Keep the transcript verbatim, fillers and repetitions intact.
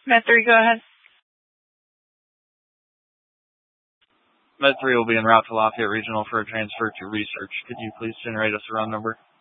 Med three, go ahead. Med three will be en route to Lafayette Regional for a transfer to research. Could you please generate us a run number?